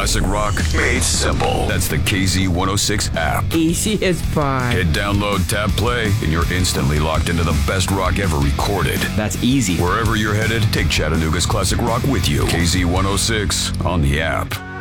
Classic rock made simple. That's the KZ106 app. Easy as pie. Hit download, tap play, and you're instantly locked into the best rock ever recorded. That's easy. Wherever you're headed, take Chattanooga's classic rock with you. KZ106 on the app.